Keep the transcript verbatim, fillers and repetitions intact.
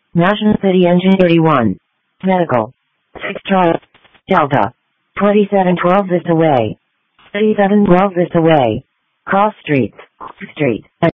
National City Engine thirty-one. Medical. six Charlie. Delta. twenty-seven twelve Vista Way. thirty-seven twelve Vista Way. Cross Street. Street.